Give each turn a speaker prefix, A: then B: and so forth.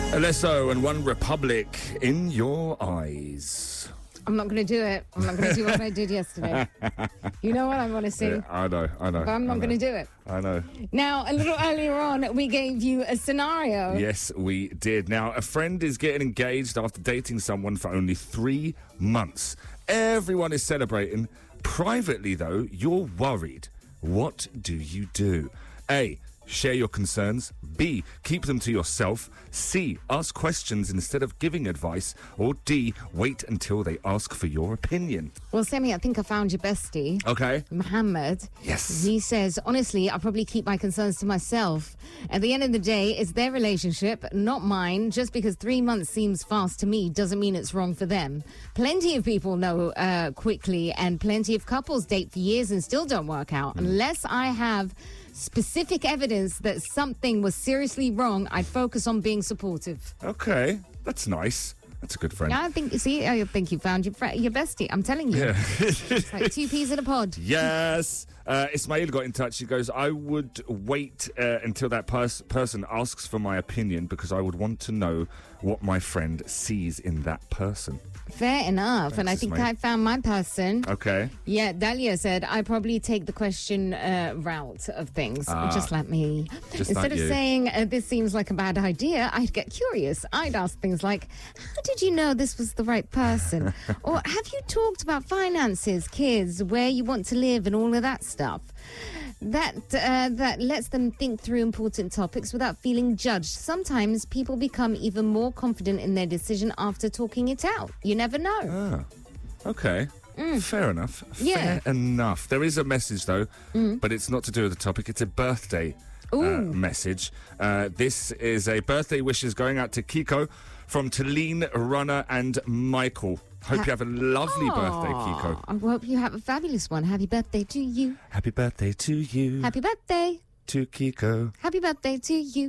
A: Alesso and One Republic, In Your Eyes.
B: I'm not going to do it. I'm not going to do what I did yesterday. You know what I want to sing?
A: Yeah, I know.
B: But I'm not going to do it.
A: I know.
B: Now, a little earlier on, we gave you a scenario.
A: Yes, we did. Now, a friend is getting engaged after dating someone for only 3 months. Everyone is celebrating. Privately, though, you're worried. What do you do? A, share your concerns. B, keep them to yourself. C, ask questions instead of giving advice. Or D, wait until they ask for your opinion.
B: Well, Semi, I think I found your bestie.
A: Okay.
B: Mohammed.
A: Yes.
B: He says, honestly, I probably keep my concerns to myself. At the end of the day, it's their relationship, not mine. Just because 3 months seems fast to me doesn't mean it's wrong for them. Plenty of people know quickly, and plenty of couples date for years and still don't work out. Unless I have specific evidence that something was seriously wrong, I'd focus on being supportive.
A: Okay. That's nice. That's a good friend.
B: I think you found your bestie. I'm telling you.
A: Yeah.
B: It's like two peas in a pod.
A: Yes. Ismail got in touch. He goes, I would wait until that person asks for my opinion because I would want to know what my friend sees in that person.
B: Fair enough. And I think
A: Ismail.
B: I found my person.
A: Okay.
B: Yeah, Dahlia said, I probably take the question route of things, just like me.
A: Just
B: Instead
A: like
B: of
A: you.
B: saying, this seems like a bad idea, I'd get curious. I'd ask things like, how did you know this was the right person? Or have you talked about finances, kids, where you want to live and all of that stuff? That lets them think through important topics without feeling judged. Sometimes people become even more confident in their decision after talking it out. You never know.
A: Okay. Fair enough.
B: Yeah.
A: Fair enough. There is a message, though, but it's not to do with the topic. It's a birthday message. This is a birthday wishes going out to Kiko from Talene, Runner, and Michael. Hope you have a lovely birthday, Kiko.
B: I hope you have a fabulous one. Happy birthday to you.
A: Happy birthday to you.
B: Happy birthday
A: to Kiko.
B: Happy birthday to you.